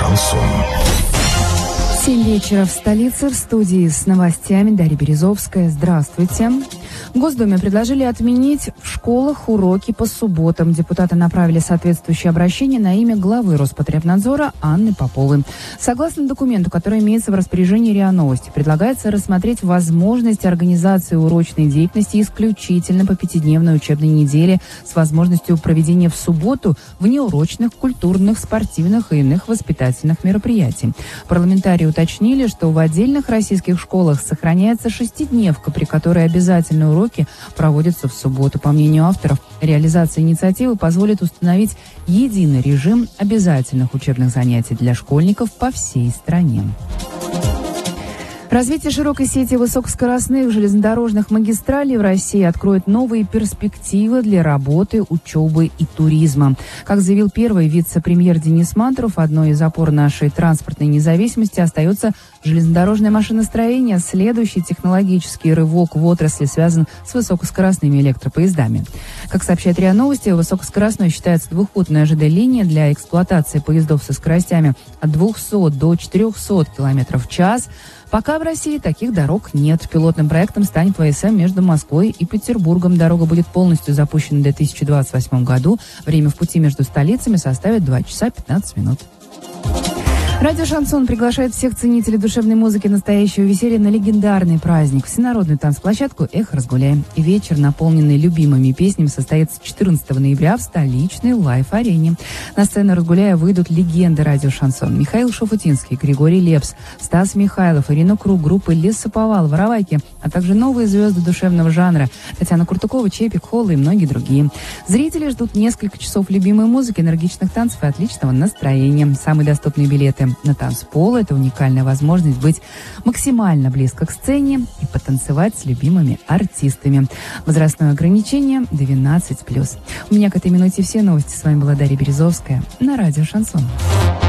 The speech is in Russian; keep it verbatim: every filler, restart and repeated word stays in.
Шансон. семь вечера в столице. В студии с новостями Дарья Березовская. Здравствуйте. В Госдуме предложили отменить в школах уроки по субботам. Депутаты направили соответствующее обращение на имя главы Роспотребнадзора Анны Поповой. Согласно документу, который имеется в распоряжении РИА Новости, предлагается рассмотреть возможность организации урочной деятельности исключительно по пятидневной учебной неделе с возможностью проведения в субботу внеурочных, культурных, спортивных и иных воспитательных мероприятий. Парламентарии уточнили, что в отдельных российских школах сохраняется шестидневка, при которой обязательные уроки проводятся в субботу. По мнению авторов, реализация инициативы позволит установить единый режим обязательных учебных занятий для школьников по всей стране. Развитие широкой сети высокоскоростных железнодорожных магистралей в России откроет новые перспективы для работы, учебы и туризма. Как заявил первый вице-премьер Денис Мантуров, одной из опор нашей транспортной независимости остается железнодорожное машиностроение. Следующий технологический рывок в отрасли связан с высокоскоростными электропоездами. Как сообщает РИА Новости, высокоскоростной считается двухпутная ЖД-линия для эксплуатации поездов со скоростями от двухсот до четырехсот километров в час. Пока в России таких дорог нет. Пилотным проектом станет ВСМ между Москвой и Петербургом. Дорога будет полностью запущена в две тысячи двадцать восьмом году. Время в пути между столицами составит два часа пятнадцать минут. Радио «Шансон» приглашает всех ценителей душевной музыки настоящего веселья на легендарный праздник – всенародную танцплощадку «Эх, разгуляем». И вечер, наполненный любимыми песнями, состоится четырнадцатого ноября в столичной лайв-арене. На сцену «Разгуляя» выйдут легенды радио «Шансон» – Михаил Шуфутинский, Григорий Лепс, Стас Михайлов, Ирина Круг, группы «Лесоповал», «Воровайки», а также новые звезды душевного жанра – Татьяна Куртукова, Чепик, Холла и многие другие. Зрители ждут несколько часов любимой музыки, энергичных танцев и отличного настроения. Самые доступные билеты на танцпол – это уникальная возможность быть максимально близко к сцене и потанцевать с любимыми артистами. Возрастное ограничение двенадцать плюс. У меня к этой минуте все новости. С вами была Дарья Березовская на радио «Шансон».